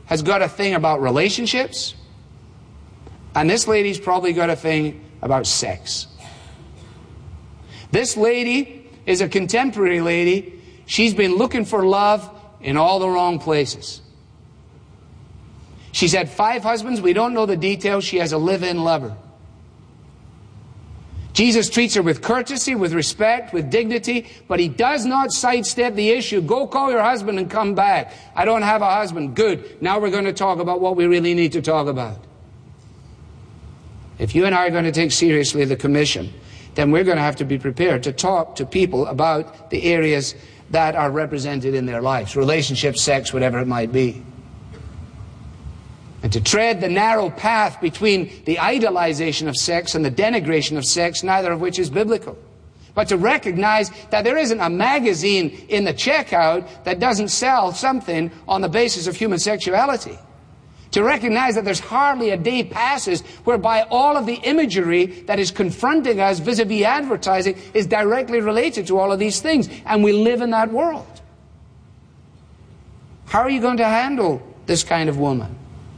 has got a thing about relationships, and this lady's probably got a thing about sex. This lady is a contemporary lady. She's been looking for love in all the wrong places. She's had 5 husbands. We don't know the details. She has a live-in lover. Jesus treats her with courtesy, with respect, with dignity, but he does not sidestep the issue. Go call your husband and come back. I don't have a husband. Good. Now we're going to talk about what we really need to talk about. If you and I are going to take seriously the commission, then we're going to have to be prepared to talk to people about the areas that are represented in their lives. Relationships, sex, whatever it might be. And to tread the narrow path between the idolization of sex and the denigration of sex, neither of which is biblical. But to recognize that there isn't a magazine in the checkout that doesn't sell something on the basis of human sexuality. To recognize that there's hardly a day passes whereby all of the imagery that is confronting us vis-a-vis advertising is directly related to all of these things. And we live in that world. How are you going to handle this kind of woman?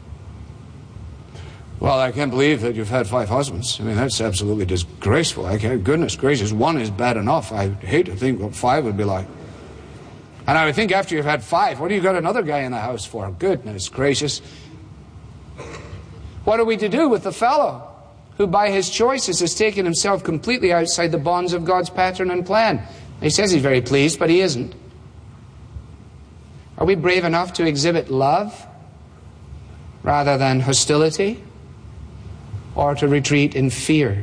Well, I can't believe that you've had 5 husbands. I mean, that's absolutely disgraceful. Goodness gracious, 1 is bad enough. I hate to think what 5 would be like. And I would think after you've had 5, what do you got another guy in the house for? Goodness gracious. What are we to do with the fellow who by his choices has taken himself completely outside the bonds of God's pattern and plan? He says he's very pleased, but he isn't. Are we brave enough to exhibit love rather than hostility? Or to retreat in fear?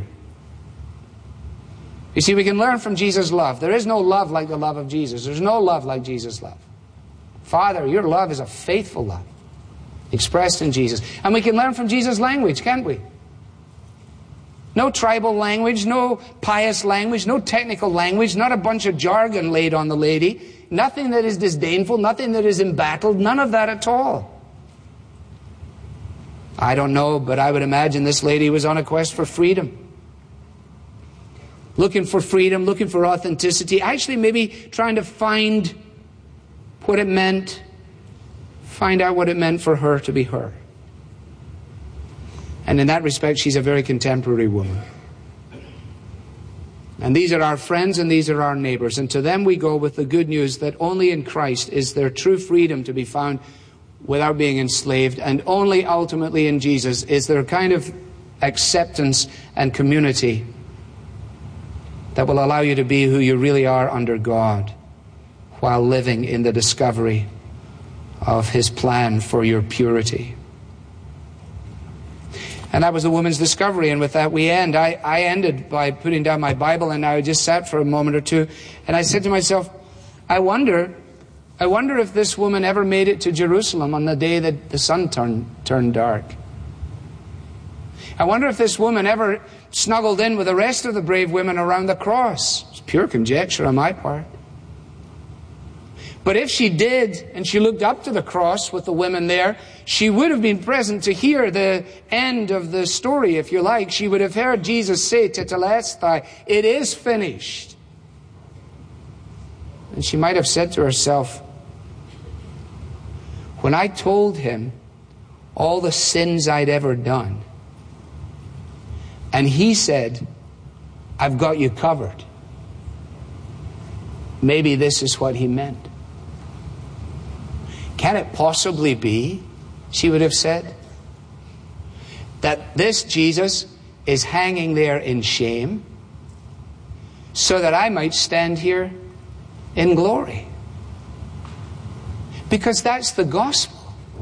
You see, we can learn from Jesus' love. There is no love like the love of Jesus. There's no love like Jesus' love. Father, your love is a faithful love, expressed in Jesus. And we can learn from Jesus' language, can't we? No tribal language, no pious language, no technical language, not a bunch of jargon laid on the lady. Nothing that is disdainful, nothing that is embattled, none of that at all. I don't know, but I would imagine this lady was on a quest for freedom. Looking for freedom, looking for authenticity. Actually, maybe trying to find what it meant, find out what it meant for her to be her. And in that respect, she's a very contemporary woman. And these are our friends and these are our neighbors. And to them we go with the good news that only in Christ is there true freedom to be found without being enslaved, and only ultimately in Jesus is there a kind of acceptance and community that will allow you to be who you really are under God while living in the discovery of His plan for your purity. And that was the woman's discovery, and with that we end. I ended by putting down my Bible, and I just sat for a moment or two, and I said to myself, I wonder if this woman ever made it to Jerusalem on the day that the sun turned dark. I wonder if this woman ever snuggled in with the rest of the brave women around the cross. It's pure conjecture on my part. But if she did, and she looked up to the cross with the women there, she would have been present to hear the end of the story, if you like. She would have heard Jesus say, Tetelestai, it is finished. And she might have said to herself, when I told him all the sins I'd ever done, and he said, I've got you covered, maybe this is what he meant. Can it possibly be, she would have said, that this Jesus is hanging there in shame so that I might stand here in glory? Because that's the gospel.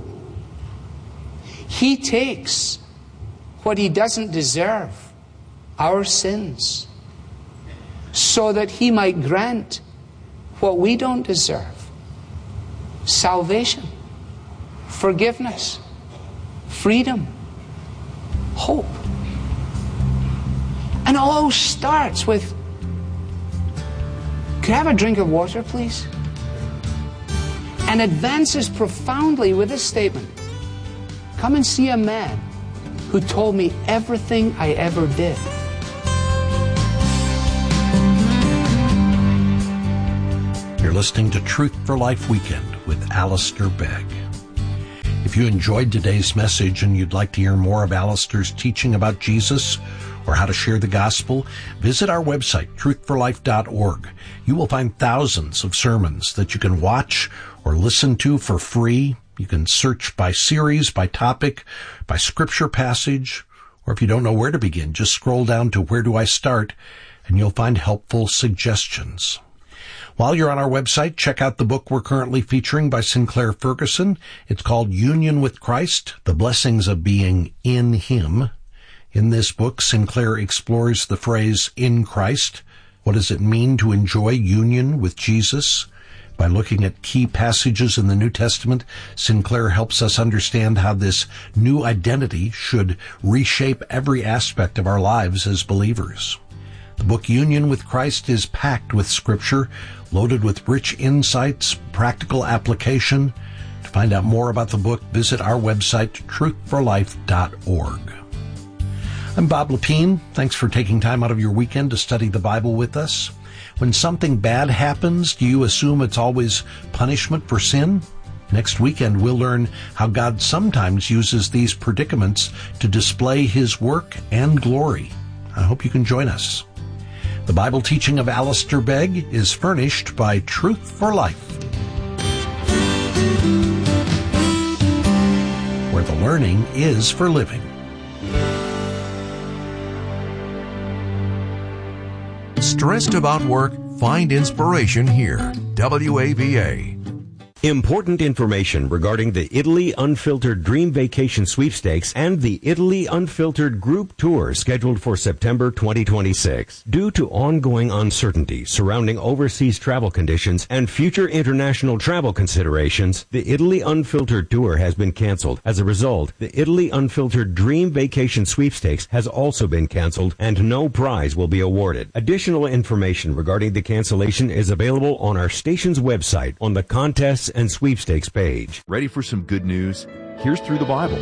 He takes what he doesn't deserve, our sins, so that he might grant what we don't deserve. Salvation, forgiveness, freedom, hope. And it all starts with, could I have a drink of water, please? And advances profoundly with this statement. Come and see a man who told me everything I ever did. You're listening to Truth for Life Weekend with Alistair Begg. If If you enjoyed today's message and you'd like to hear more of Alistair's teaching about Jesus or how to share the gospel, visit our website, truthforlife.org. You will find thousands of sermons that you can watch or listen to for free. You can search by series, by topic, by scripture passage, or if you don't know where to begin, just scroll down to Where Do I Start, and you'll find helpful suggestions. While you're on our website, check out the book we're currently featuring by Sinclair Ferguson. It's called Union with Christ, The Blessings of Being in Him. In this book, Sinclair explores the phrase, in Christ. What does it mean to enjoy union with Jesus? By looking at key passages in the New Testament, Sinclair helps us understand how this new identity should reshape every aspect of our lives as believers. The book Union with Christ is packed with scripture, loaded with rich insights, practical application. To find out more about the book, visit our website, truthforlife.org. I'm Bob Lepine. Thanks for taking time out of your weekend to study the Bible with us. When something bad happens, do you assume it's always punishment for sin? Next weekend, we'll learn how God sometimes uses these predicaments to display His work and glory. I hope you can join us. The Bible teaching of Alistair Begg is furnished by Truth for Life, where the learning is for living. Stressed about work? Find inspiration here. WAVA. Important information regarding the Italy Unfiltered Dream Vacation Sweepstakes and the Italy Unfiltered Group Tour scheduled for September 2026. Due to ongoing uncertainty surrounding overseas travel conditions and future international travel considerations, the Italy Unfiltered Tour has been canceled. As a result, the Italy Unfiltered Dream Vacation Sweepstakes has also been canceled and no prize will be awarded. Additional information regarding the cancellation is available on our station's website on the contests and sweepstakes page. Ready for some good news? Here's Through the Bible.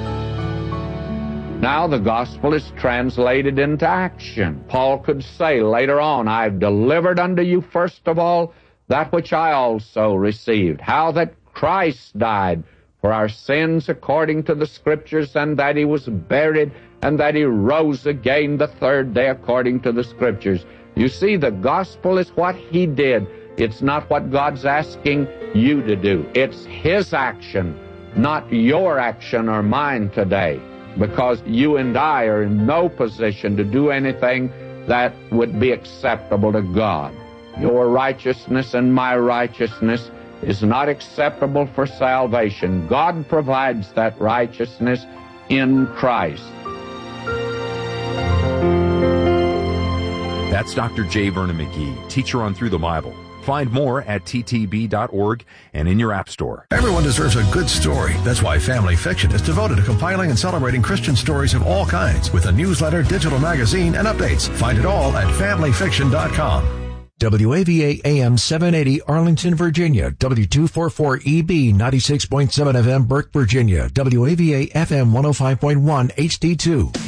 Now the gospel is translated into action. Paul could say later on, I've delivered unto you first of all that which I also received, how that Christ died for our sins according to the Scriptures, and that He was buried, and that He rose again the third day according to the Scriptures. You see, the gospel is what He did. It's not what God's asking you to do. It's His action, not your action or mine today, because you and I are in no position to do anything that would be acceptable to God. Your righteousness and my righteousness is not acceptable for salvation. God provides that righteousness in Christ. That's Dr. J. Vernon McGee, teacher on Through the Bible. Find more at ttb.org and in your app store. Everyone deserves a good story. That's why Family Fiction is devoted to compiling and celebrating Christian stories of all kinds with a newsletter, digital magazine, and updates. Find it all at familyfiction.com. WAVA AM 780 Arlington, Virginia. W244EB 96.7 FM Burke, Virginia. WAVA FM 105.1 HD2.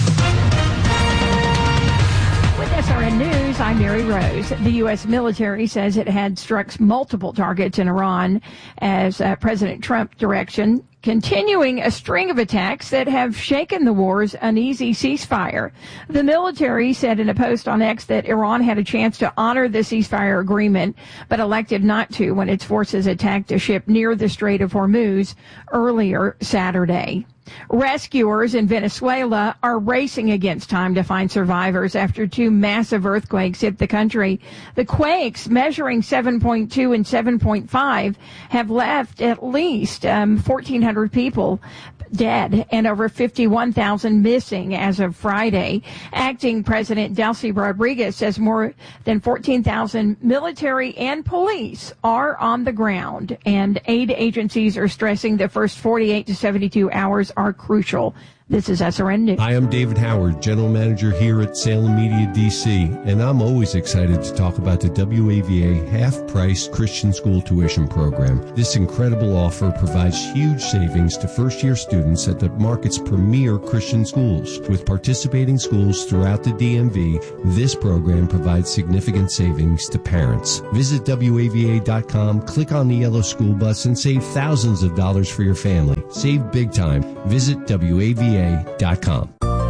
SRN News, I'm Mary Rose. The U.S. military says it had struck multiple targets in Iran as President Trump's direction, continuing a string of attacks that have shaken the war's uneasy ceasefire. The military said in a post on X that Iran had a chance to honor the ceasefire agreement, but elected not to when its forces attacked a ship near the Strait of Hormuz earlier Saturday. Rescuers in Venezuela are racing against time to find survivors after two massive earthquakes hit the country. The quakes, measuring 7.2 and 7.5, have left at least 1,400 people dead and over 51,000 missing as of Friday. Acting President Delcy Rodriguez says more than 14,000 military and police are on the ground, and aid agencies are stressing the first 48 to 72 hours are crucial. This is SRN News. Hi, I'm David Howard, General Manager here at Salem Media DC, and I'm always excited to talk about the WAVA half-price Christian school tuition program. This incredible offer provides huge savings to first-year students at the market's premier Christian schools. With participating schools throughout the DMV, this program provides significant savings to parents. Visit WAVA.com, click on the yellow school bus, and save thousands of dollars for your family. Save big time. Visit WAVA.com.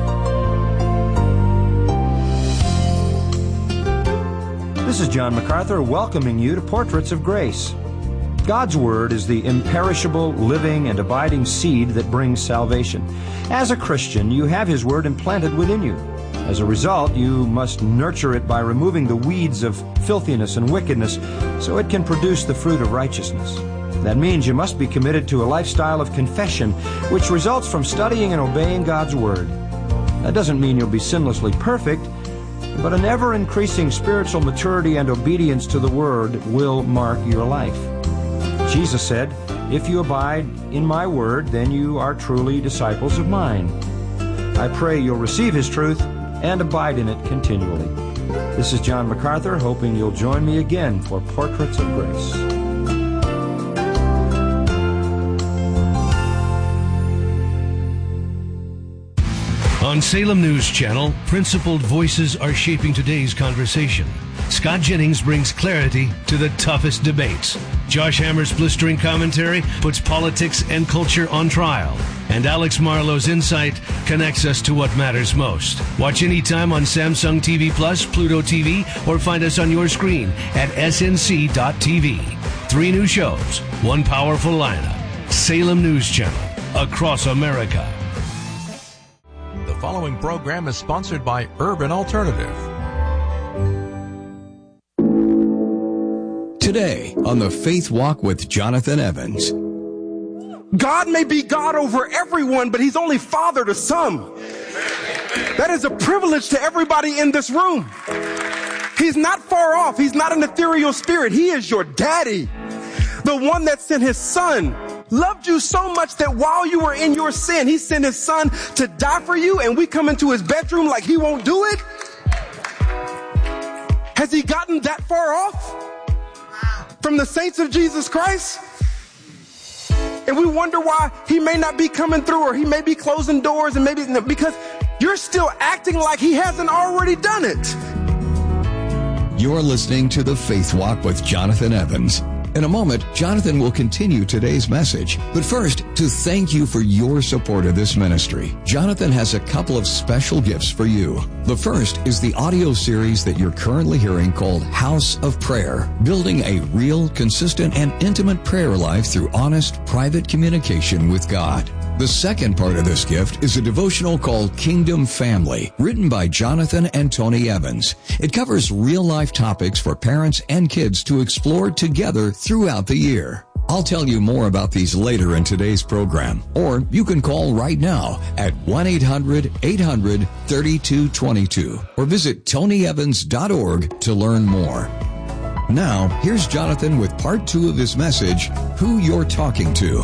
This is John MacArthur welcoming you to Portraits of Grace. God's Word is the imperishable, living, and abiding seed that brings salvation. As a Christian, you have His Word implanted within you. As a result, you must nurture it by removing the weeds of filthiness and wickedness so it can produce the fruit of righteousness. That means you must be committed to a lifestyle of confession, which results from studying and obeying God's Word. That doesn't mean you'll be sinlessly perfect, but an ever-increasing spiritual maturity and obedience to the Word will mark your life. Jesus said, "If you abide in my Word, then you are truly disciples of mine." I pray you'll receive His truth and abide in it continually. This is John MacArthur, hoping you'll join me again for Portraits of Grace. On Salem News Channel, principled voices are shaping today's conversation. Scott Jennings brings clarity to the toughest debates. Josh Hammer's blistering commentary puts politics and culture on trial. And Alex Marlowe's insight connects us to what matters most. Watch anytime on Samsung TV Plus, Pluto TV, or find us on your screen at snc.tv. 3 new shows, 1 powerful lineup. Salem News Channel, across America. The following program is sponsored by Urban Alternative. Today on the Faith Walk with Jonathan Evans. God may be God over everyone, but He's only Father to some. That is a privilege to everybody in this room. He's not far off. He's not an ethereal spirit. He is your daddy, the one that sent His Son, loved you so much that while you were in your sin, He sent His Son to die for you, and we come into His bedroom like He won't do it? Has He gotten that far off from the saints of Jesus Christ? And we wonder why He may not be coming through, or He may be closing doors, and maybe because you're still acting like He hasn't already done it. You're listening to the Faith Walk with Jonathan Evans. In a moment, Jonathan will continue today's message. But first, to thank you for your support of this ministry, Jonathan has a couple of special gifts for you. The first is the audio series that you're currently hearing called House of Prayer, building a real, consistent, and intimate prayer life through honest, private communication with God. The second part of this gift is a devotional called Kingdom Family, written by Jonathan and Tony Evans. It covers real-life topics for parents and kids to explore together throughout the year. I'll tell you more about these later in today's program, or you can call right now at 1-800-800-3222 or visit tonyevans.org to learn more. Now, here's Jonathan with part 2 of his message, Who You're Talking To.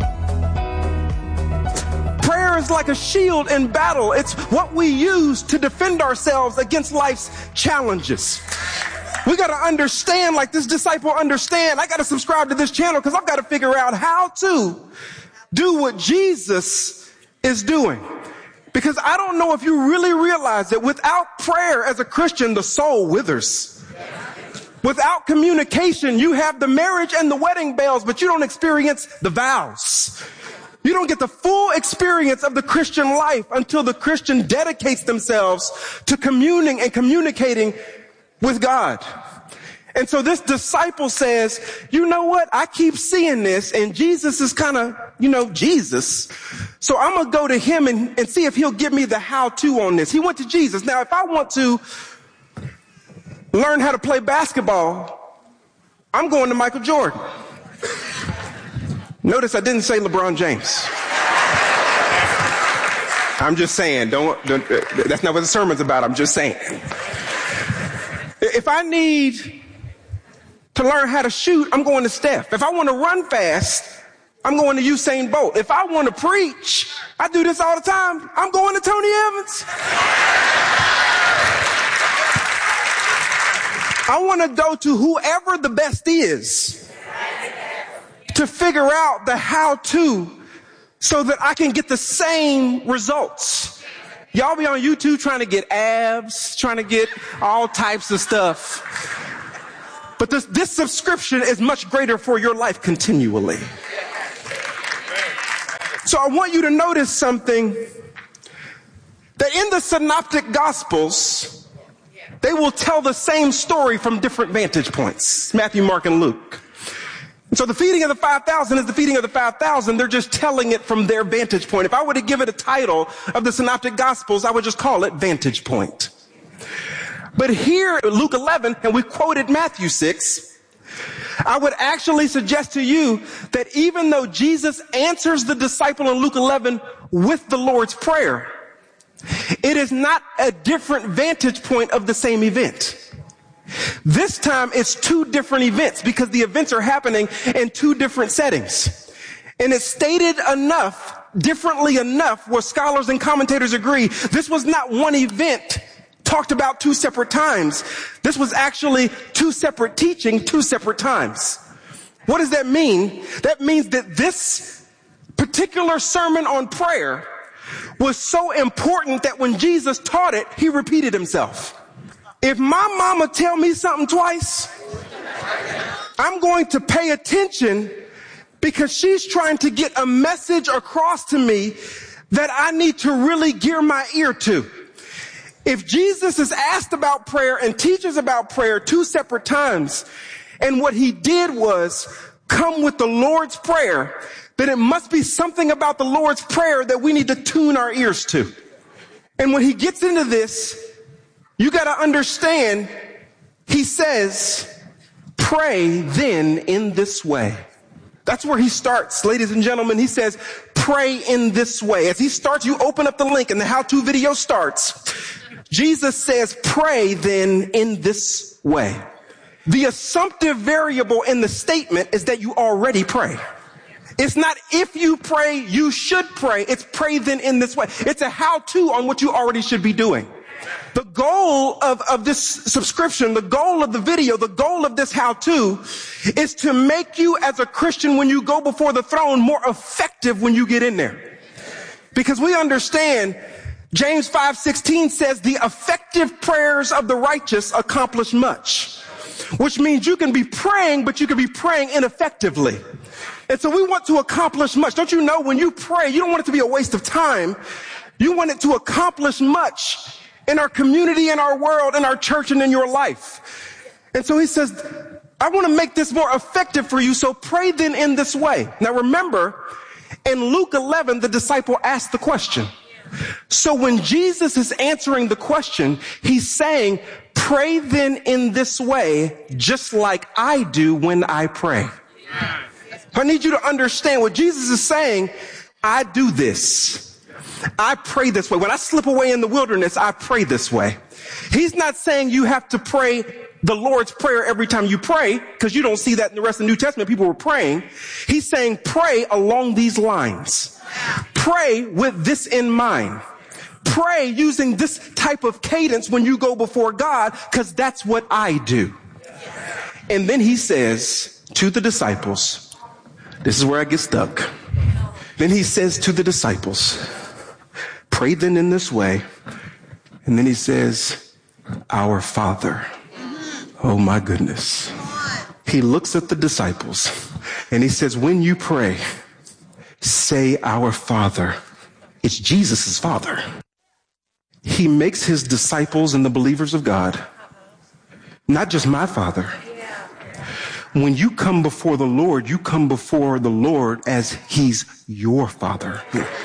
Prayer is like a shield in battle. It's what we use to defend ourselves against life's challenges. We got to understand, like this disciple understand, I got to subscribe to this channel because I've got to figure out how to do what Jesus is doing. Because I don't know if you really realize that without prayer as a Christian, the soul withers. Without communication, you have the marriage and the wedding bells, but you don't experience the vows. You don't get the full experience of the Christian life until the Christian dedicates themselves to communing and communicating with God. And so this disciple says, you know what? I keep seeing this, and Jesus is kind of, Jesus. So I'm going to go to Him and see if He'll give me the how-to on this. He went to Jesus. Now, if I want to learn how to play basketball, I'm going to Michael Jordan. Notice I didn't say LeBron James. I'm just saying, don't that's not what the sermon's about. I'm just saying. If I need to learn how to shoot, I'm going to Steph. If I want to run fast, I'm going to Usain Bolt. If I want to preach, I do this all the time, I'm going to Tony Evans. I want to go to whoever the best is to figure out the how-to so that I can get the same results. Y'all be on YouTube trying to get abs, trying to get all types of stuff. But this subscription is much greater for your life continually. So I want you to notice something, that in the Synoptic Gospels, they will tell the same story from different vantage points, Matthew, Mark, and Luke. And so the feeding of the 5,000 is the feeding of the 5,000. They're just telling it from their vantage point. If I were to give it a title of the Synoptic Gospels, I would just call it Vantage Point. But here, Luke 11, and we quoted Matthew 6, I would actually suggest to you that even though Jesus answers the disciple in Luke 11 with the Lord's Prayer, it is not a different vantage point of the same event. This time it's two different events because the events are happening in two different settings. And it's stated differently enough, where scholars and commentators agree this was not one event talked about two separate times. This was actually two separate teaching, two separate times. What does that mean? That means that this particular sermon on prayer was so important that when Jesus taught it, he repeated himself. If my mama tell me something twice, I'm going to pay attention because she's trying to get a message across to me that I need to really gear my ear to. If Jesus is asked about prayer and teaches about prayer two separate times, and what he did was come with the Lord's Prayer, then it must be something about the Lord's Prayer that we need to tune our ears to. And when he gets into this, you got to understand, he says, pray then in this way. That's where he starts, ladies and gentlemen. He says, pray in this way. As he starts, you open up the link and the how-to video starts. Jesus says, pray then in this way. The assumptive variable in the statement is that you already pray. It's not if you pray, you should pray. It's pray then in this way. It's a how-to on what you already should be doing. The goal of this subscription, the goal of the video, the goal of this how-to is to make you as a Christian, when you go before the throne, more effective when you get in there. Because we understand James 5:16 says the effective prayers of the righteous accomplish much, which means you can be praying, but you can be praying ineffectively. And so we want to accomplish much. Don't you know, when you pray, you don't want it to be a waste of time. You want it to accomplish much in our community, in our world, in our church, and in your life. And so he says, I want to make this more effective for you, so pray then in this way. Now remember, in Luke 11, the disciple asked the question. So when Jesus is answering the question, he's saying, pray then in this way, just like I do when I pray. I need you to understand what Jesus is saying. I do this. I pray this way. When I slip away in the wilderness, I pray this way. He's not saying you have to pray the Lord's Prayer every time you pray, because you don't see that in the rest of the New Testament. People were praying. He's saying pray along these lines. Pray with this in mind. Pray using this type of cadence when you go before God, because that's what I do. And then he says to the disciples, this is where I get stuck. Then he says to the disciples, pray then in this way. And then he says, our Father. Oh my goodness. He looks at the disciples and he says, when you pray, say our Father. It's Jesus' Father. He makes his disciples and the believers of God, not just my Father. When you come before the Lord, you come before the Lord as he's your Father.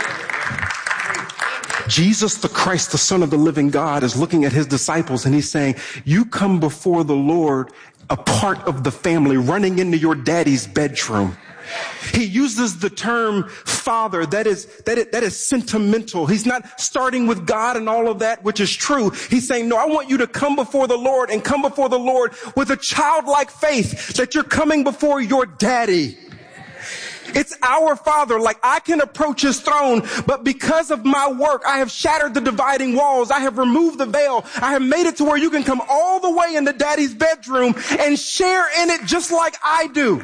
Jesus the Christ, the Son of the living God, is looking at his disciples and he's saying, you come before the Lord a part of the family, running into your daddy's bedroom. He uses the term father. That is sentimental. He's not starting with God and all of that, which is true. He's saying, no, I want you to come before the Lord and come before the Lord with a childlike faith that you're coming before your daddy. It's our Father. Like, I can approach his throne, but because of my work, I have shattered the dividing walls. I have removed the veil. I have made it to where you can come all the way into daddy's bedroom and share in it just like I do.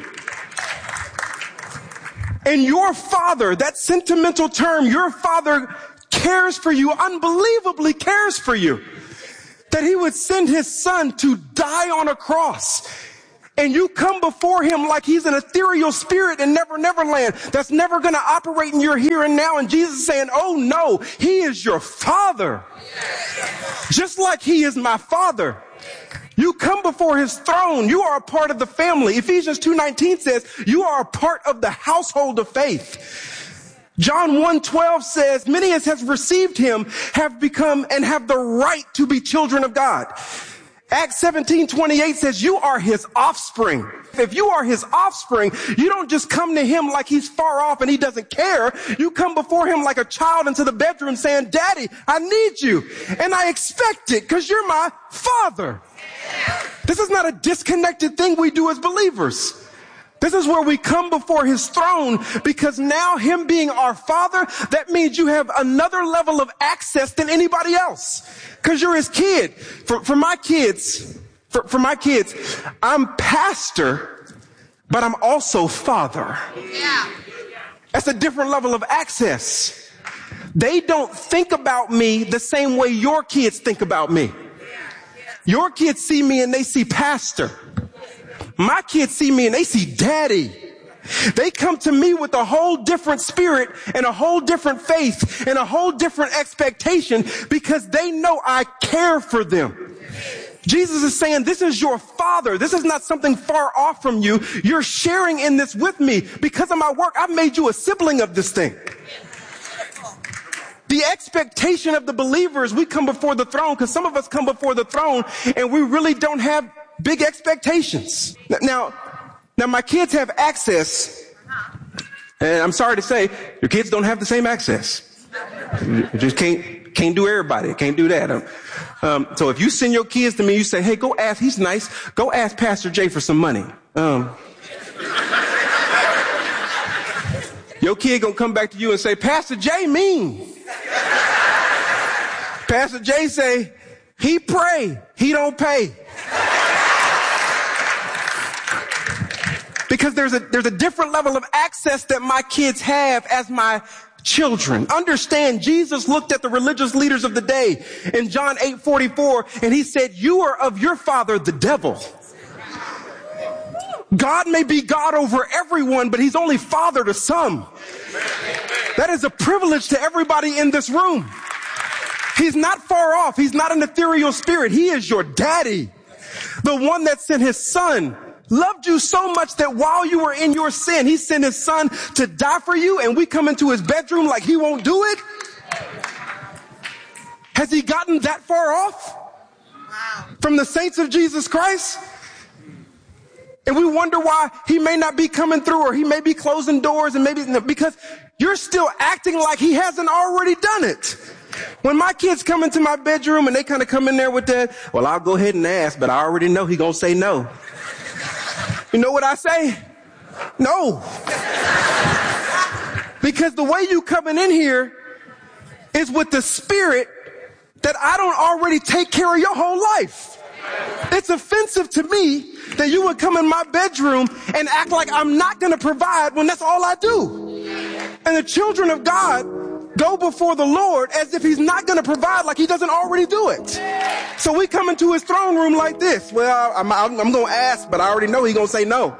And your Father, that sentimental term, your Father cares for you, unbelievably cares for you. That he would send his son to die on a cross And you come before him like he's an ethereal spirit in Neverland that's never going to operate in your here and now. And Jesus is saying, oh no, he is your father. Just like he is my father. You come before his throne. You are a part of the family. Ephesians 2:19 says you are a part of the household of faith. John 1:12 says, many as have received him have become and have the right to be children of God. Acts 17:28 says you are his offspring. If you are his offspring, you don't just come to him like he's far off and he doesn't care. You come before him like a child into the bedroom saying, Daddy, I need you. And I expect it because you're my father. This is not a disconnected thing we do as believers. This is where we come before his throne because now him being our father, that means you have another level of access than anybody else because you're his kid. For my kids, I'm pastor, but I'm also father. That's a different level of access. They don't think about me the same way your kids think about me. Your kids see me and they see pastor. My kids see me and they see daddy. They come to me with a whole different spirit and a whole different faith and a whole different expectation because they know I care for them. Jesus is saying, this is your father. This is not something far off from you. You're sharing in this with me. Because of my work, I've made you a sibling of this thing. The expectation of the believers, we come before the throne because some of us come before the throne and we really don't have big expectations. Now my kids have access, and I'm sorry to say, your kids don't have the same access. You just can't do everybody. Can't do that. So if you send your kids to me, you say, hey, go ask, he's nice. Go ask Pastor Jay for some money. Your kid gonna come back to you and say, Pastor Jay mean. Pastor Jay say, he pray, he don't pay. Because there's a different level of access that my kids have as my children. Understand, Jesus looked at the religious leaders of the day in John 8:44, and he said, you are of your father, the devil. God may be God over everyone, but he's only father to some. That is a privilege to everybody in this room. He's not far off. He's not an ethereal spirit. He is your daddy. The one that sent his son, loved you so much that while you were in your sin, he sent his son to die for you, and we come into his bedroom like he won't do it? Has he gotten that far off from the saints of Jesus Christ? And we wonder why he may not be coming through, or he may be closing doors, and maybe because you're still acting like he hasn't already done it. When my kids come into my bedroom and they kind of come in there with that, well, I'll go ahead and ask, but I already know he's going to say no. You know what I say? No. Because the way you coming in here is with the spirit that I don't already take care of your whole life. It's offensive to me that you would come in my bedroom and act like I'm not going to provide when that's all I do. And the children of God go before the Lord as if he's not going to provide, like he doesn't already do it. So we come into his throne room like this. Well, I'm going to ask, but I already know he's going to say no.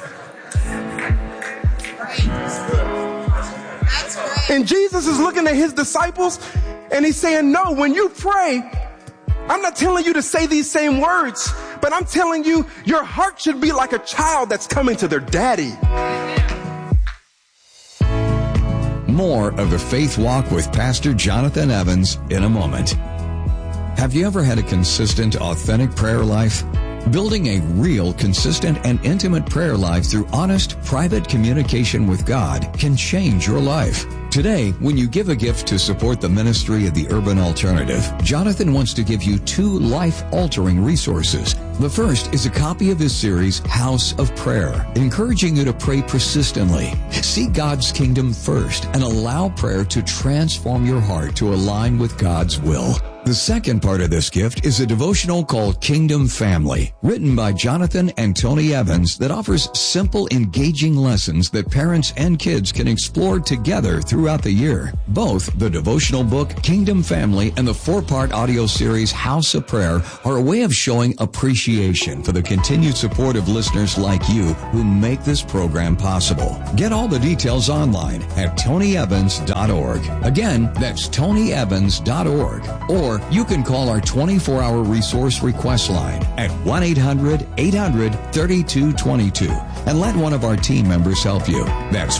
And Jesus is looking at his disciples and he's saying, no, when you pray, I'm not telling you to say these same words, but I'm telling you your heart should be like a child that's coming to their daddy. More of the Faith Walk with Pastor Jonathan Evans in a moment. Have you ever had a consistent, authentic prayer life? Building a real, consistent, and intimate prayer life through honest, private communication with God can change your life. Today, when you give a gift to support the ministry of the Urban Alternative, Jonathan wants to give you 2 life-altering resources. The first is a copy of his series, House of Prayer, encouraging you to pray persistently. See God's kingdom first and allow prayer to transform your heart to align with God's will. The second part of this gift is a devotional called Kingdom Family, written by Jonathan and Tony Evans, that offers simple, engaging lessons that parents and kids can explore together throughout the year. Both the devotional book Kingdom Family and the 4-part audio series House of Prayer are a way of showing appreciation for the continued support of listeners like you who make this program possible. Get all the details online at tonyevans.org. Again, that's tonyevans.org. Or you can call our 24-hour resource request line at 1-800-800-3222 and let one of our team members help you. That's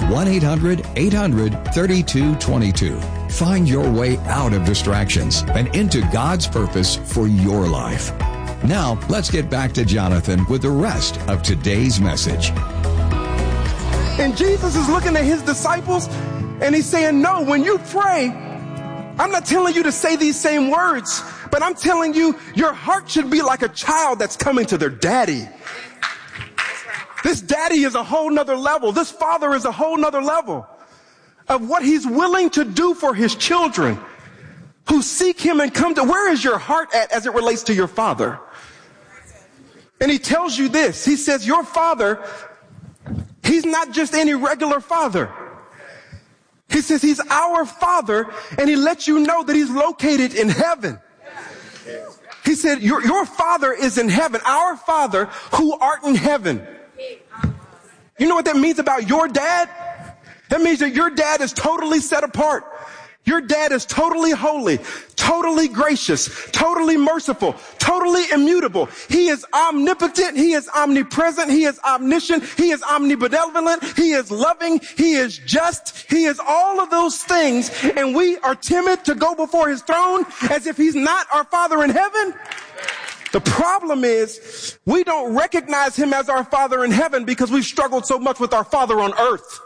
1-800-800-3222. Find your way out of distractions and into God's purpose for your life. Now, let's get back to Jonathan with the rest of today's message. And Jesus is looking at his disciples and he's saying, no, when you pray, I'm not telling you to say these same words, but I'm telling you, your heart should be like a child that's coming to their daddy. This daddy is a whole nother level. This father is a whole nother level of what he's willing to do for his children who seek him and come to. Where is your heart at as it relates to your father? And he tells you this. He says, your father, he's not just any regular father. He says he's our Father, and he lets you know that he's located in heaven. He said, your Father is in heaven, our Father who art in heaven. You know what that means about your dad? That means that your dad is totally set apart. Your dad is totally holy, totally gracious, totally merciful, totally immutable. He is omnipotent. He is omnipresent. He is omniscient. He is omnibenevolent. He is loving. He is just. He is all of those things. And we are timid to go before his throne as if he's not our Father in heaven. The problem is we don't recognize him as our Father in heaven because we've struggled so much with our Father on earth.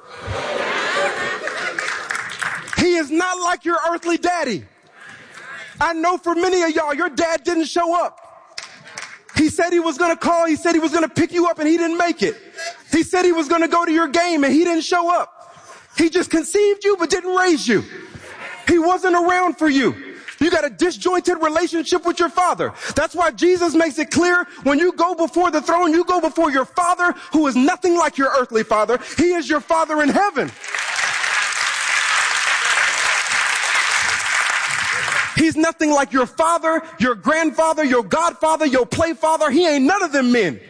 He is not like your earthly daddy. I know for many of y'all, your dad didn't show up. He said he was going to call. He said he was going to pick you up and he didn't make it. He said he was going to go to your game and he didn't show up. He just conceived you but didn't raise you. He wasn't around for you. You got a disjointed relationship with your father. That's why Jesus makes it clear when you go before the throne, you go before your Father who is nothing like your earthly father. He is your Father in heaven. He's nothing like your father, your grandfather, your godfather, your playfather. He ain't none of them men.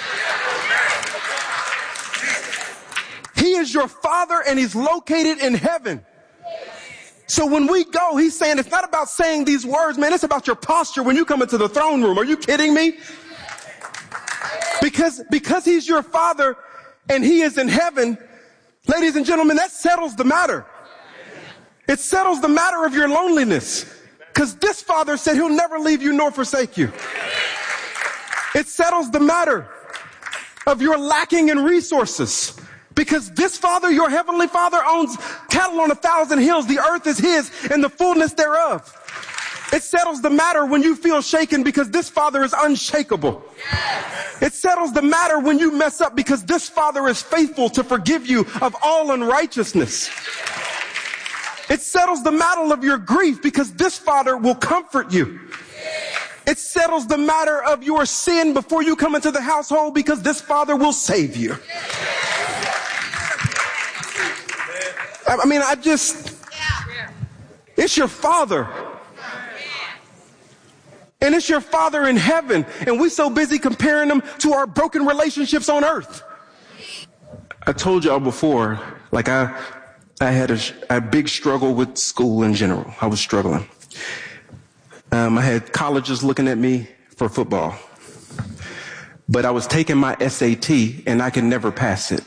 He is your Father and he's located in heaven. So when we go, he's saying it's not about saying these words, man. It's about your posture when you come into the throne room. Are you kidding me? Because he's your Father and he is in heaven, ladies and gentlemen, that settles the matter. It settles the matter of your loneliness. Because this Father said he'll never leave you nor forsake you. It settles the matter of your lacking in resources. Because this Father, your heavenly Father, owns cattle on 1,000 hills. The earth is his and the fullness thereof. It settles the matter when you feel shaken because this Father is unshakable. It settles the matter when you mess up because this Father is faithful to forgive you of all unrighteousness. It settles the matter of your grief because this Father will comfort you. It settles the matter of your sin before you come into the household because this Father will save you. I mean, it's your Father. And it's your Father in heaven. And we're so busy comparing them to our broken relationships on earth. I told y'all before, like I had a big struggle with school in general. I was struggling. I had colleges looking at me for football. But I was taking my SAT and I could never pass it.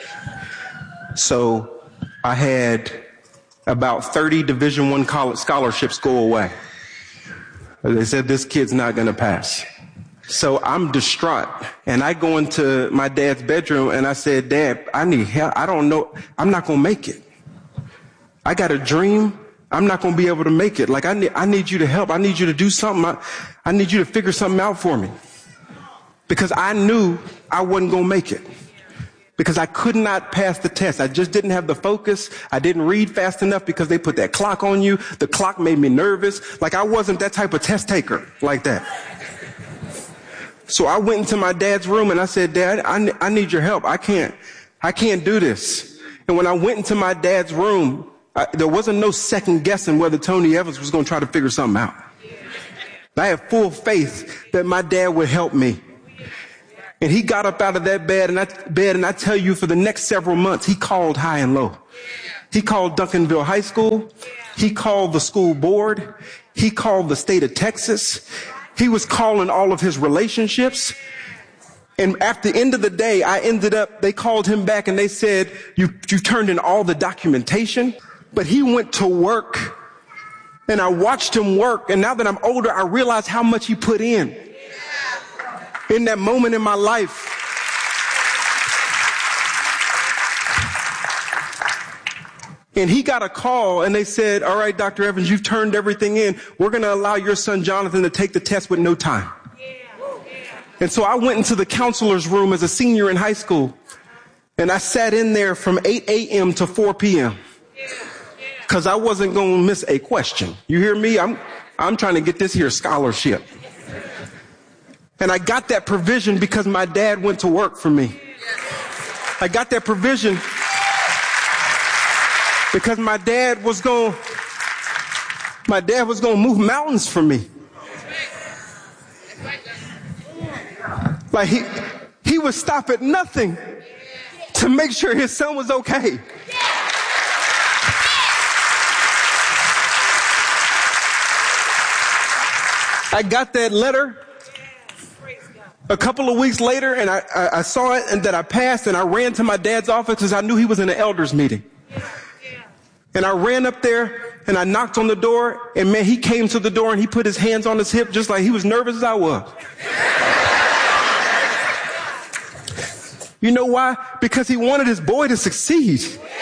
So I had about 30 Division I college scholarships go away. They said, this kid's not going to pass. So I'm distraught. And I go into my dad's bedroom and I said, Dad, I need help. I don't know. I'm not going to make it. I got a dream. I'm not going to be able to make it. Like, I need you to help. I need you to do something. I need you to figure something out for me. Because I knew I wasn't going to make it. because I could not pass the test. I just didn't have the focus. I didn't read fast enough because they put that clock on you. The clock made me nervous. Like I wasn't that type of test taker like that. So I went into my dad's room and I said, Dad, I need your help. I can't do this. And when I went into my dad's room, there wasn't no second guessing whether Tony Evans was going to try to figure something out. I had full faith that my dad would help me. And he got up out of that bed, and I tell you, for the next several months, he called high and low. He called Duncanville High School. He called the school board. He called the state of Texas. He was calling all of his relationships. And at the end of the day, they called him back and they said, you turned in all the documentation. But he went to work, and I watched him work. And now that I'm older, I realize how much he put in that moment in my life. And he got a call and they said, all right, Dr. Evans, you've turned everything in. We're going to allow your son Jonathan to take the test with no time. And so I went into the counselor's room as a senior in high school, and I sat in there from 8 a.m. to 4 p.m. because I wasn't going to miss a question. You hear me? I'm trying to get this here scholarship. And I got that provision because my dad went to work for me. I got that provision because my dad was going to move mountains for me. Like he would stop at nothing to make sure his son was okay. I got that letter a couple of weeks later, and I saw it and that I passed, and I ran to my dad's office because I knew he was in an elders meeting. And I ran up there and I knocked on the door, and man, he came to the door and he put his hands on his hip just like he was nervous as I was. You know why? Because he wanted his boy to succeed.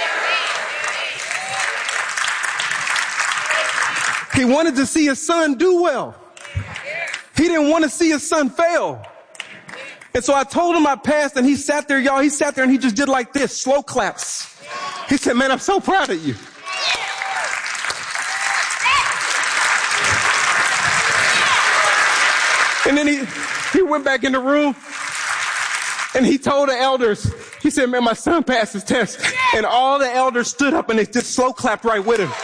He wanted to see his son do well. He didn't want to see his son fail. And so I told him I passed, and he sat there, y'all. He sat there and he just did like this, slow claps. He said, man, I'm so proud of you. And then he went back in the room and he told the elders, he said, man, my son passed his test. And all the elders stood up and they just slow clapped right with him.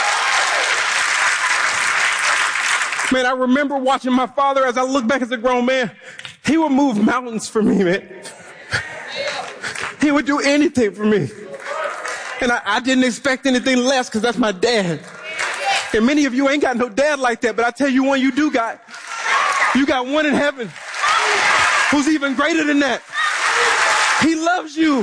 Man, I remember watching my father as I look back as a grown man. He would move mountains for me, man. He would do anything for me. And I didn't expect anything less because that's my dad. And many of you ain't got no dad like that, but I tell you one you do got. You got one in heaven who's even greater than that. He loves you.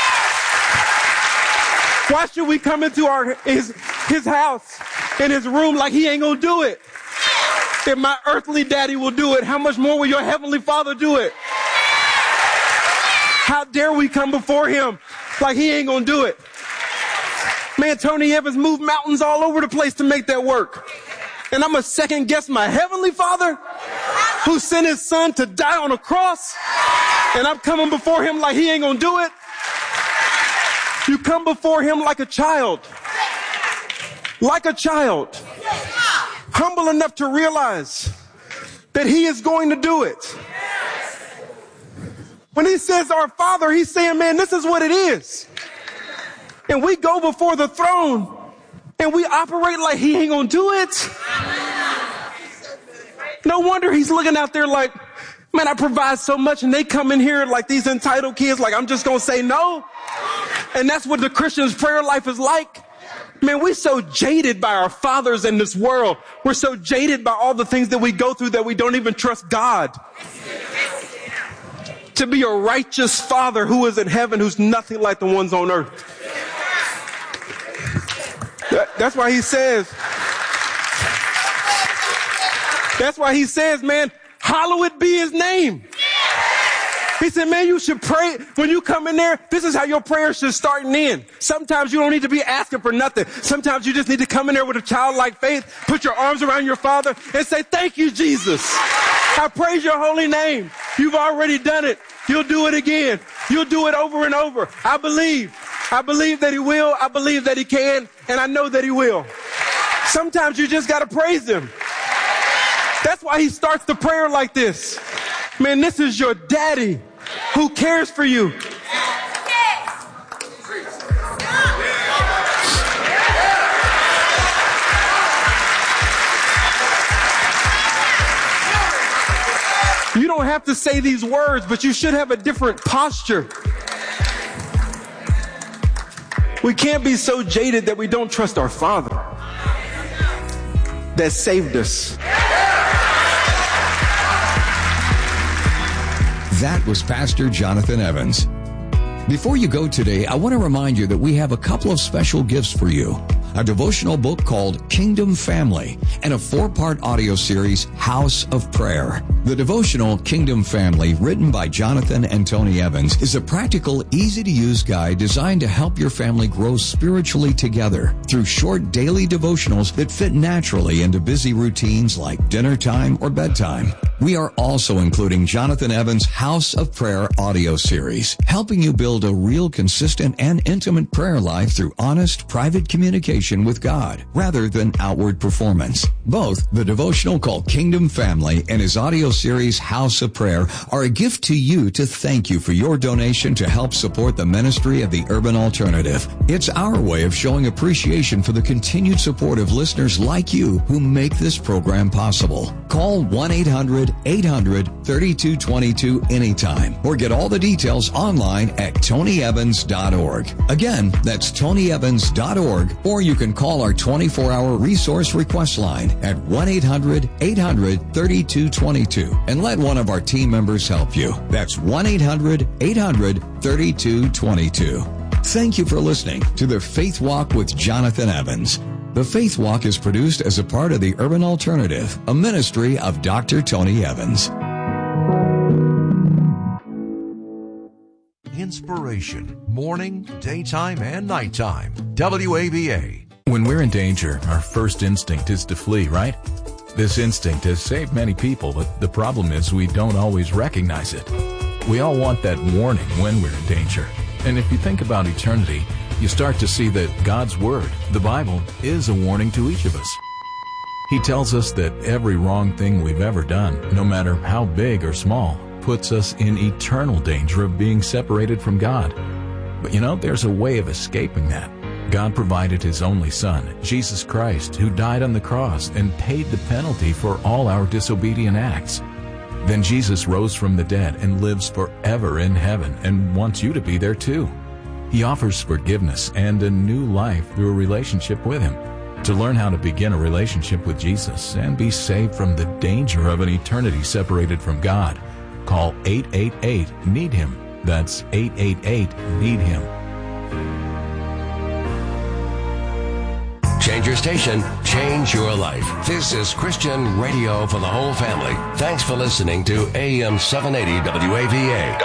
Why should we come into his house, in his room, like he ain't gonna do it? If my earthly daddy will do it, how much more will your heavenly Father do it? How dare we come before him like he ain't gonna do it? Man, Tony Evans moved mountains all over the place to make that work. And I'm gonna second guess my heavenly Father who sent his son to die on a cross, and I'm coming before him like he ain't gonna do it. You come before him like a child. Like a child. Humble enough to realize that he is going to do it. When he says our Father, he's saying, man, this is what it is. And we go before the throne and we operate like he ain't gonna do it. No wonder he's looking out there like, man, I provide so much, and they come in here like these entitled kids, like I'm just gonna say no. And that's what the Christian's prayer life is like. Man, we're so jaded by our fathers in this world. We're so jaded by all the things that we go through that we don't even trust God to be a righteous Father who is in heaven, who's nothing like the ones on earth. That's why he says, man, hallowed be his name. He said, man, you should pray when you come in there. This is how your prayer should start and end. Sometimes you don't need to be asking for nothing. Sometimes you just need to come in there with a childlike faith, put your arms around your Father and say, thank you, Jesus. I praise your holy name. You've already done it. You'll do it again. You'll do it over and over. I believe. I believe that he will. I believe that he can. And I know that he will. Sometimes you just got to praise him. That's why he starts the prayer like this. Man, this is your daddy who cares for you. You don't have to say these words, but you should have a different posture. We can't be so jaded that we don't trust our Father that saved us. That was Pastor Jonathan Evans. Before you go today, I want to remind you that we have a couple of special gifts for you. A devotional book called Kingdom Family and a 4-part audio series, House of Prayer. The devotional Kingdom Family, written by Jonathan and Tony Evans, is a practical, easy-to-use guide designed to help your family grow spiritually together through short daily devotionals that fit naturally into busy routines like dinner time or bedtime. We are also including Jonathan Evans' House of Prayer audio series, helping you build a real, consistent, and intimate prayer life through honest, private communication with God, rather than outward performance. Both the devotional called Kingdom Family and his audio series, House of Prayer, are a gift to you to thank you for your donation to help support the ministry of the Urban Alternative. It's our way of showing appreciation for the continued support of listeners like you who make this program possible. Call 1-800-800-3222 anytime or get all the details online at tonyevans.org. Again, that's tonyevans.org, or you can call our 24-hour resource request line at 1-800-800-3222 and let one of our team members help you. That's 1-800-800-3222. Thank you for listening to the Faith Walk with Jonathan Evans. The Faith Walk is produced as a part of the Urban Alternative, a ministry of Dr. Tony Evans. Inspiration, morning, daytime, and nighttime. WAVA. When we're in danger, our first instinct is to flee, right? This instinct has saved many people, but the problem is we don't always recognize it. We all want that warning when we're in danger. And if you think about eternity, you start to see that God's Word, the Bible, is a warning to each of us. He tells us that every wrong thing we've ever done, no matter how big or small, puts us in eternal danger of being separated from God. But there's a way of escaping that. God provided His only Son, Jesus Christ, who died on the cross and paid the penalty for all our disobedient acts. Then Jesus rose from the dead and lives forever in heaven and wants you to be there too. He offers forgiveness and a new life through a relationship with Him. To learn how to begin a relationship with Jesus and be saved from the danger of an eternity separated from God, call 888-NEED-HIM. That's 888-NEED-HIM. Change your station, change your life. This is Christian radio for the whole family. Thanks for listening to AM 780 WAVA.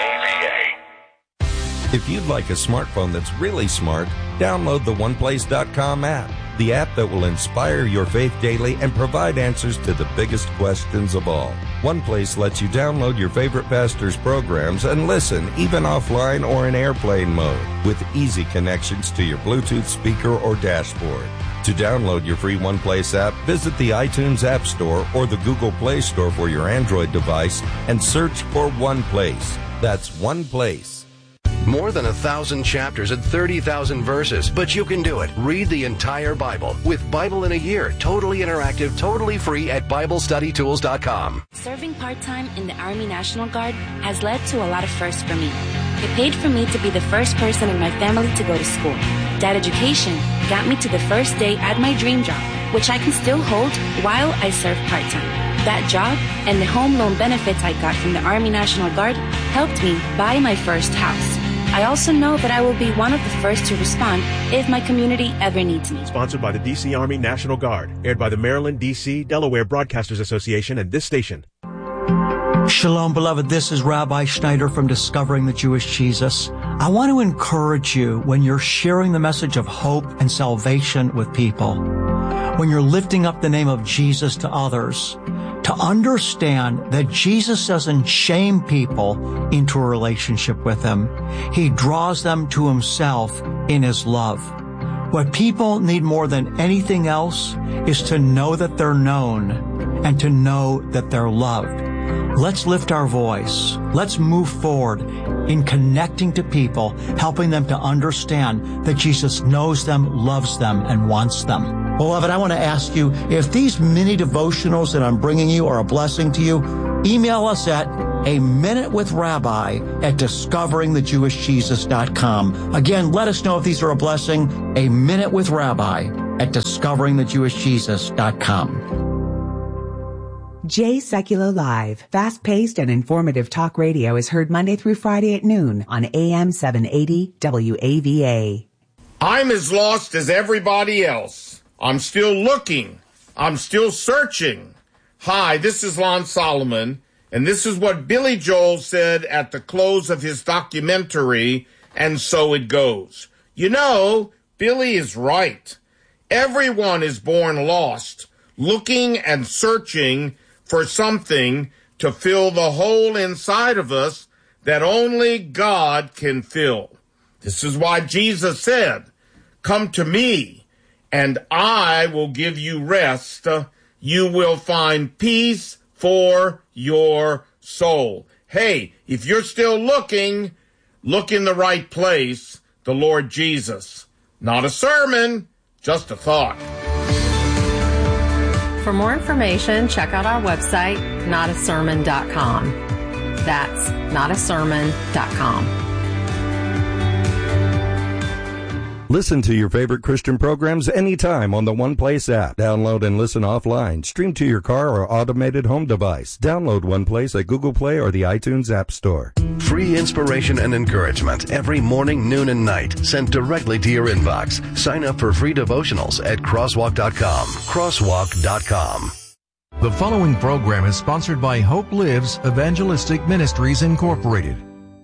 If you'd like a smartphone that's really smart, download the OnePlace.com app, the app that will inspire your faith daily and provide answers to the biggest questions of all. OnePlace lets you download your favorite pastor's programs and listen, even offline or in airplane mode, with easy connections to your Bluetooth speaker or dashboard. To download your free OnePlace app, visit the iTunes App Store or the Google Play Store for your Android device and search for OnePlace. That's OnePlace. More than 1,000 chapters and 30,000 verses, but you can do it. Read the entire Bible with Bible in a Year, totally interactive, totally free at BibleStudyTools.com. Serving part-time in the Army National Guard has led to a lot of firsts for me. It paid for me to be the first person in my family to go to school. That education got me to the first day at my dream job, which I can still hold while I serve part-time. That job and the home loan benefits I got from the Army National Guard helped me buy my first house. I also know that I will be one of the first to respond if my community ever needs me. Sponsored by the D.C. Army National Guard. Aired by the Maryland, D.C., Delaware Broadcasters Association and this station. Shalom, beloved. This is Rabbi Schneider from Discovering the Jewish Jesus. I want to encourage you when you're sharing the message of hope and salvation with people, when you're lifting up the name of Jesus to others, to understand that Jesus doesn't shame people into a relationship with him. He draws them to himself in his love. What people need more than anything else is to know that they're known and to know that they're loved. Let's lift our voice. Let's move forward in connecting to people, helping them to understand that Jesus knows them, loves them, and wants them. Beloved, I want to ask you, if these mini devotionals that I'm bringing you are a blessing to you, email us at aminutewithrabbi@discoveringthejewishjesus.com. Again, let us know if these are a blessing. aminutewithrabbi@discoveringthejewishjesus.com. Jay Sekulow Live, fast-paced and informative talk radio is heard Monday through Friday at noon on AM 780 WAVA. I'm as lost as everybody else. I'm still looking. I'm still searching. Hi, this is Lon Solomon, and this is what Billy Joel said at the close of his documentary, And So It Goes. You know, Billy is right. Everyone is born lost, looking and searching for something to fill the hole inside of us that only God can fill. This is why Jesus said, "Come to me, and I will give you rest. You will find peace for your soul." Hey, if you're still looking, look in the right place, the Lord Jesus. Not a sermon, just a thought. For more information, check out our website, notasermon.com. That's notasermon.com. Listen to your favorite Christian programs anytime on the One Place app. Download and listen offline. Stream to your car or automated home device. Download One Place at Google Play or the iTunes App Store. Free inspiration and encouragement every morning, noon, and night sent directly to your inbox. Sign up for free devotionals at crosswalk.com. Crosswalk.com. The following program is sponsored by Hope Lives Evangelistic Ministries, Incorporated.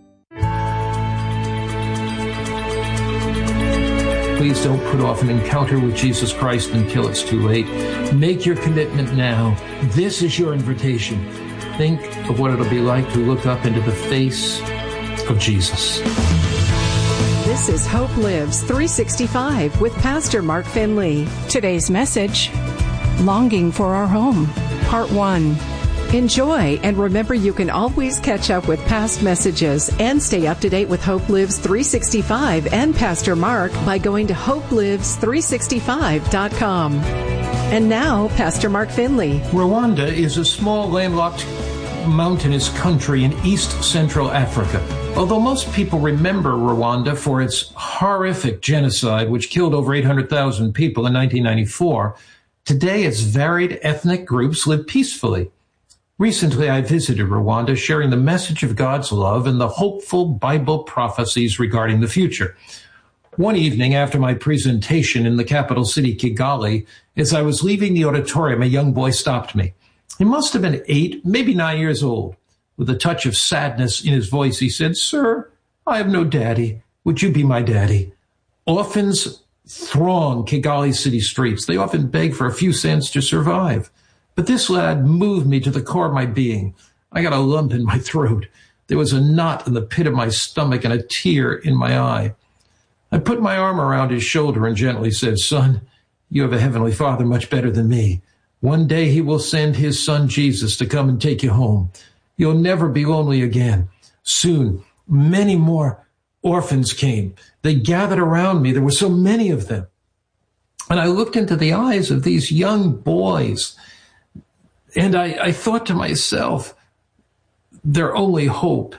Please don't put off an encounter with Jesus Christ until it's too late. Make your commitment now. This is your invitation. Think of what it'll be like to look up into the face of Jesus. This is Hope Lives 365 with Pastor Mark Finley. Today's message, Longing for Our Home, Part 1. Enjoy, and remember you can always catch up with past messages and stay up to date with Hope Lives 365 and Pastor Mark by going to hopelives365.com. And now, Pastor Mark Finley. Rwanda is a small landlocked mountainous country in East Central Africa. Although most people remember Rwanda for its horrific genocide, which killed over 800,000 people in 1994, today its varied ethnic groups live peacefully. Recently, I visited Rwanda, sharing the message of God's love and the hopeful Bible prophecies regarding the future. One evening after my presentation in the capital city, Kigali, as I was leaving the auditorium, a young boy stopped me. He must have been 8, maybe 9 years old. With a touch of sadness in his voice, he said, "Sir, I have no daddy. Would you be my daddy?" Orphans throng Kigali city streets. They often beg for a few cents to survive. But this lad moved me to the core of my being. I got a lump in my throat. There was a knot in the pit of my stomach and a tear in my eye. I put my arm around his shoulder and gently said, "Son, you have a heavenly Father much better than me. One day he will send his son Jesus to come and take you home. You'll never be lonely again." Soon, many more orphans came. They gathered around me. There were so many of them. And I looked into the eyes of these young boys, and I thought to myself, their only hope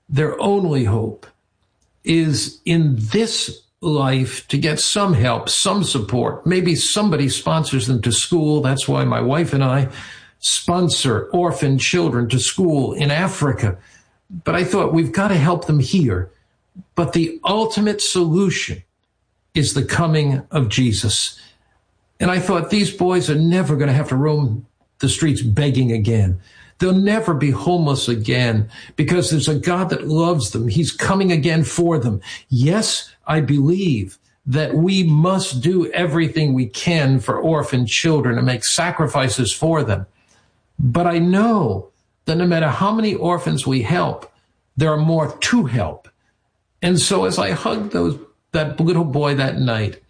is in this life to get some help, some support. Maybe somebody sponsors them to school. That's why my wife and I sponsor orphan children to school in Africa. But I thought, we've got to help them here. But the ultimate solution is the coming of Jesus. And I thought, these boys are never going to have to roam the streets begging again. They'll never be homeless again because there's a God that loves them. He's coming again for them. Yes, I believe that we must do everything we can for orphan children and make sacrifices for them. But I know that no matter how many orphans we help, there are more to help. And so as I hugged that little boy that night,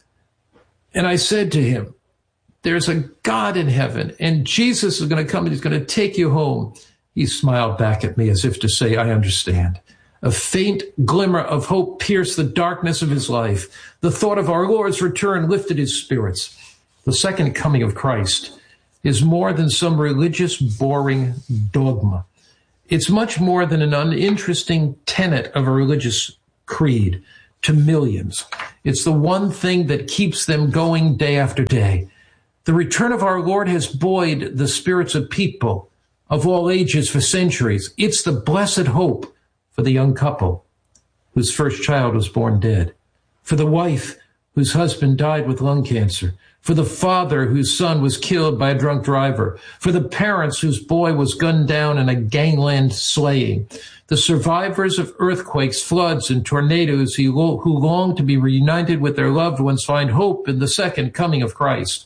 and I said to him, there's a God in heaven, and Jesus is going to come and he's going to take you home. He smiled back at me as if to say, I understand. A faint glimmer of hope pierced the darkness of his life. The thought of our Lord's return lifted his spirits. The second coming of Christ is more than some religious, boring dogma. It's much more than an uninteresting tenet of a religious creed to millions. It's the one thing that keeps them going day after day. The return of our Lord has buoyed the spirits of people of all ages for centuries. It's the blessed hope for the young couple whose first child was born dead, for the wife whose husband died with lung cancer, for the father whose son was killed by a drunk driver, for the parents whose boy was gunned down in a gangland slaying, the survivors of earthquakes, floods, and tornadoes who long to be reunited with their loved ones find hope in the second coming of Christ.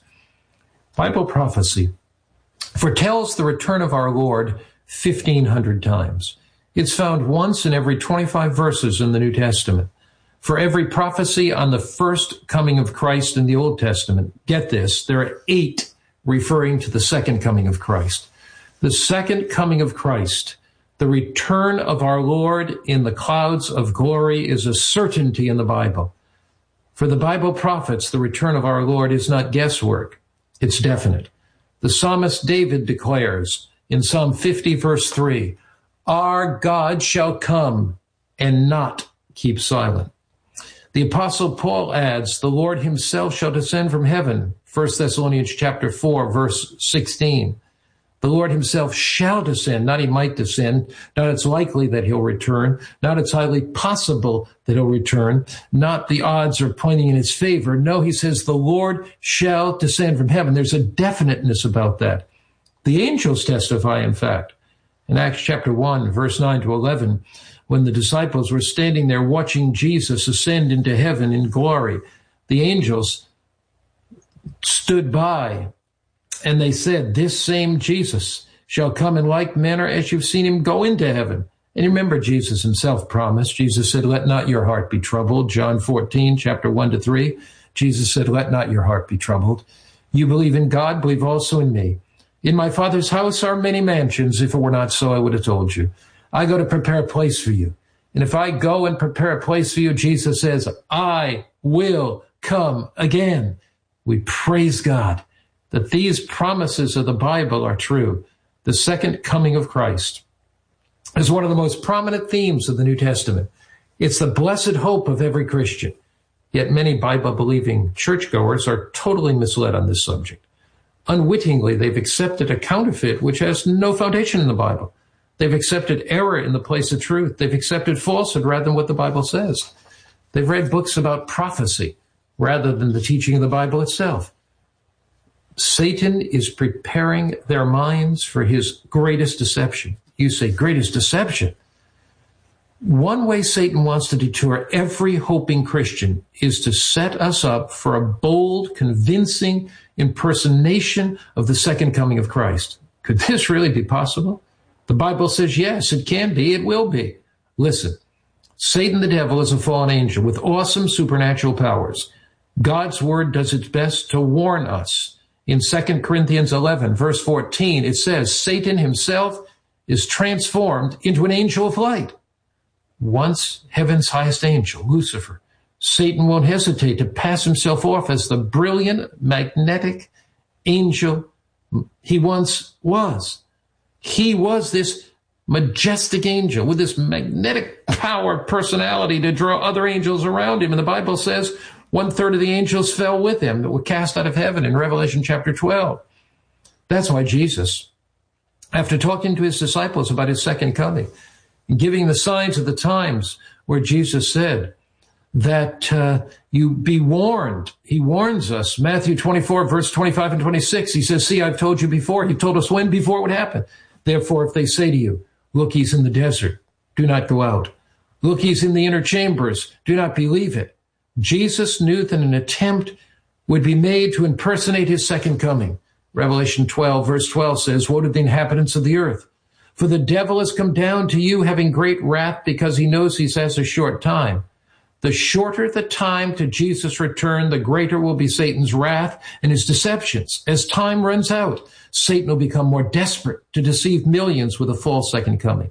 Bible prophecy foretells the return of our Lord 1,500 times. It's found once in every 25 verses in the New Testament. For every prophecy on the first coming of Christ in the Old Testament, get this, there are 8 referring to the second coming of Christ. The second coming of Christ, the return of our Lord in the clouds of glory, is a certainty in the Bible. For the Bible prophets, the return of our Lord is not guesswork. It's definite. The psalmist David declares in Psalm 50, verse 3, our God shall come and not keep silent. The Apostle Paul adds, the Lord himself shall descend from heaven, 1 Thessalonians chapter 4, verse 16. The Lord himself shall descend, not he might descend, not it's likely that he'll return, not it's highly possible that he'll return, not the odds are pointing in his favor. No, he says the Lord shall descend from heaven. There's a definiteness about that. The angels testify, in fact, in Acts chapter 1, verse 9 to 11, when the disciples were standing there watching Jesus ascend into heaven in glory, the angels stood by and they said, this same Jesus shall come in like manner as you've seen him go into heaven. And remember, Jesus himself promised. Jesus said, let not your heart be troubled. John 14, chapter 1 to 3. Jesus said, let not your heart be troubled. You believe in God, believe also in me. In my Father's house are many mansions. If it were not so, I would have told you. I go to prepare a place for you. And if I go and prepare a place for you, Jesus says, I will come again. We praise God that these promises of the Bible are true. The second coming of Christ is one of the most prominent themes of the New Testament. It's the blessed hope of every Christian. Yet many Bible-believing churchgoers are totally misled on this subject. Unwittingly, they've accepted a counterfeit which has no foundation in the Bible. They've accepted error in the place of truth. They've accepted falsehood rather than what the Bible says. They've read books about prophecy rather than the teaching of the Bible itself. Satan is preparing their minds for his greatest deception. You say, greatest deception? One way Satan wants to detour every hoping Christian is to set us up for a bold, convincing impersonation of the second coming of Christ. Could this really be possible? The Bible says, yes, it can be, it will be. Listen, Satan the devil is a fallen angel with awesome supernatural powers. God's word does its best to warn us. In 2 Corinthians 11, verse 14, it says, Satan himself is transformed into an angel of light. Once heaven's highest angel, Lucifer, Satan won't hesitate to pass himself off as the brilliant, magnetic angel he once was. He was this majestic angel with this magnetic power, personality to draw other angels around him. And the Bible says 1/3 of the angels fell with him that were cast out of heaven in Revelation chapter 12. That's why Jesus, after talking to his disciples about his second coming, and giving the signs of the times where Jesus said that you be warned. He warns us. Matthew 24, verse 25 and 26, he says, see, I've told you before. He told us when before it would happen. Therefore, if they say to you, look, he's in the desert, do not go out. Look, he's in the inner chambers, do not believe it. Jesus knew that an attempt would be made to impersonate his second coming. Revelation 12, verse 12 says, "Woe to the inhabitants of the earth, for the devil has come down to you having great wrath because he knows he has a short time. The shorter the time to Jesus' return, the greater will be Satan's wrath and his deceptions. As time runs out, Satan will become more desperate to deceive millions with a false second coming."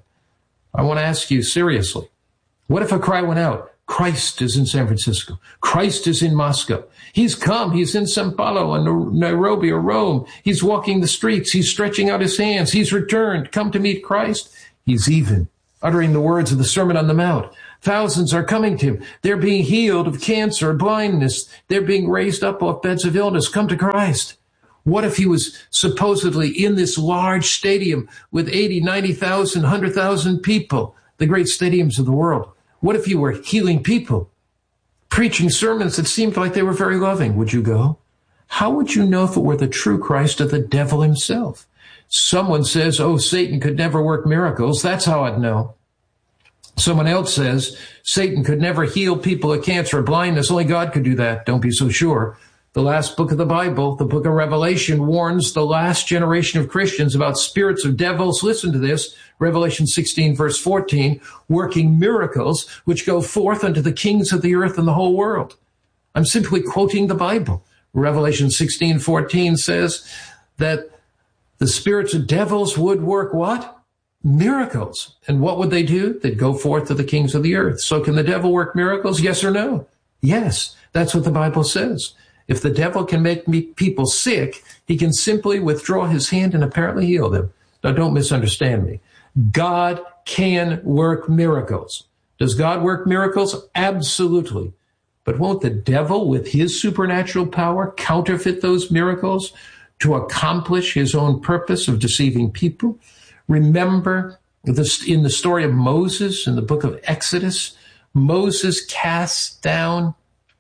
I want to ask you seriously, what if a cry went out? Christ is in San Francisco. Christ is in Moscow. He's come. He's in Sao Paulo or Nairobi or Rome. He's walking the streets. He's stretching out his hands. He's returned. Come to meet Christ. He's even uttering the words of the Sermon on the Mount. Thousands are coming to him. They're being healed of cancer or blindness. They're being raised up off beds of illness. Come to Christ. What if he was supposedly in this large stadium with 80, 90,000, 100,000 people, the great stadiums of the world? What if you were healing people, preaching sermons that seemed like they were very loving? Would you go? How would you know if it were the true Christ or the devil himself? Someone says, "Oh, Satan could never work miracles." That's how I'd know. Someone else says, "Satan could never heal people of cancer or blindness. Only God could do that." Don't be so sure. The last book of the Bible, the book of Revelation, warns the last generation of Christians about spirits of devils. Listen to this, Revelation 16, verse 14, "working miracles which go forth unto the kings of the earth and the whole world." I'm simply quoting the Bible. Revelation 16:14 says that the spirits of devils would work what? Miracles. And what would they do? They'd go forth to the kings of the earth. So can the devil work miracles? Yes or no? Yes. That's what the Bible says. If the devil can make people sick, he can simply withdraw his hand and apparently heal them. Now, don't misunderstand me. God can work miracles. Does God work miracles? Absolutely. But won't the devil, with his supernatural power, counterfeit those miracles to accomplish his own purpose of deceiving people? Remember this in the story of Moses in the book of Exodus. Moses casts down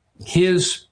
his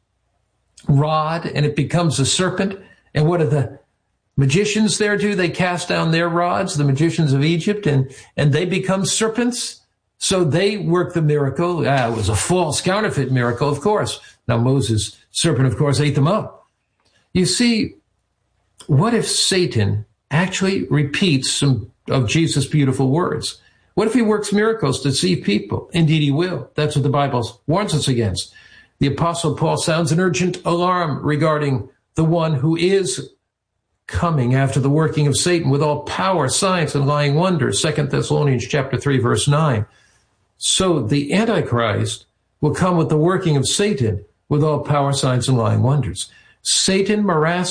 rod and it becomes a serpent. And what do the magicians there do? They cast down their rods, the magicians of Egypt, and they become serpents. So they work the miracle. It was a false counterfeit miracle, of course. Now Moses' serpent, of course, ate them up. You see, what if Satan actually repeats some of Jesus' beautiful words? What if he works miracles to deceive people? Indeed he will. That's what the Bible warns us against. The Apostle Paul sounds an urgent alarm regarding the one who is coming after the working of Satan with all power, signs, and lying wonders. 2 Thessalonians chapter 3, verse 9. So the Antichrist will come with the working of Satan with all power, signs, and lying wonders. Satan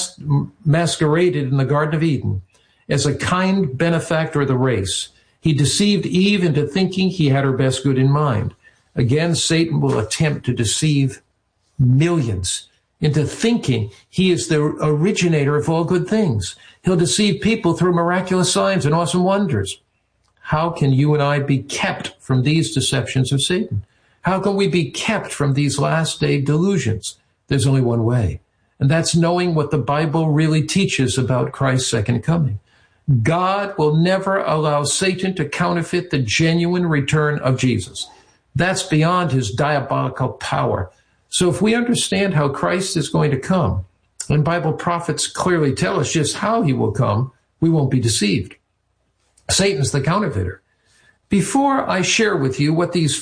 masqueraded in the Garden of Eden as a kind benefactor of the race. He deceived Eve into thinking he had her best good in mind. Again, Satan will attempt to deceive millions into thinking he is the originator of all good things. He'll deceive people through miraculous signs and awesome wonders. How can you and I be kept from these deceptions of Satan? How can we be kept from these last day delusions? There's only one way, and that's knowing what the Bible really teaches about Christ's second coming. God will never allow Satan to counterfeit the genuine return of Jesus. That's beyond his diabolical power. So if we understand how Christ is going to come, and Bible prophets clearly tell us just how he will come, we won't be deceived. Satan's the counterfeiter. Before I share with you what these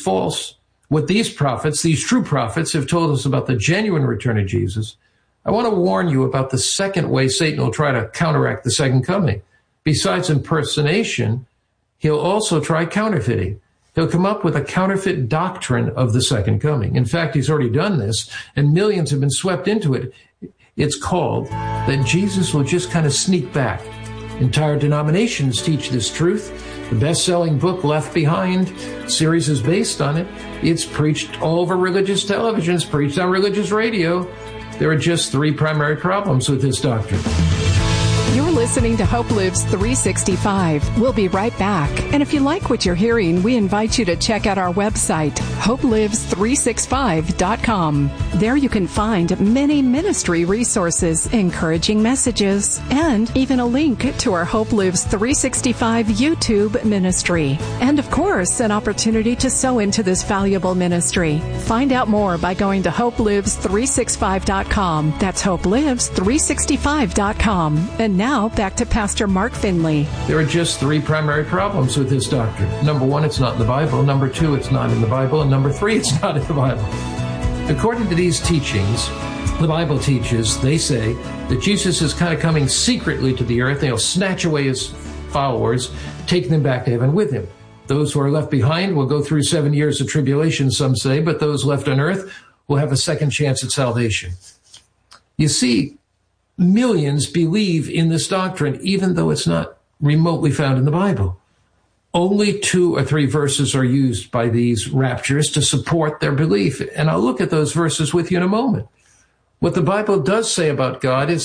prophets, these true prophets have told us about the genuine return of Jesus, I want to warn you about the second way Satan will try to counteract the second coming. Besides impersonation, he'll also try counterfeiting. He'll come up with a counterfeit doctrine of the second coming. In fact, he's already done this, and millions have been swept into it. It's called that Jesus will just kind of sneak back. Entire denominations teach this truth. The best-selling book, Left Behind, series is based on it. It's preached all over religious television. It's preached on religious radio. There are just three primary problems with this doctrine. You're listening to Hope Lives 365. We'll be right back. And if you like what you're hearing, we invite you to check out our website, hopelives365.com. There you can find many ministry resources, encouraging messages, and even a link to our Hope Lives 365 YouTube ministry. And of course, an opportunity to sow into this valuable ministry. Find out more by going to hopelives365.com. That's hopelives365.com. And now, back to Pastor Mark Finley. There are just three primary problems with this doctrine. Number one, it's not in the Bible. Number two, it's not in the Bible. And number three, it's not in the Bible. According to these teachings, the Bible teaches, they say, that Jesus is kind of coming secretly to the earth. He'll snatch away his followers, take them back to heaven with him. Those who are left behind will go through 7 years of tribulation, some say, but those left on earth will have a second chance at salvation. You see, millions believe in this doctrine, even though it's not remotely found in the Bible. Only 2 or 3 verses are used by these raptures to support their belief. And I'll look at those verses with you in a moment. What the Bible does say about God is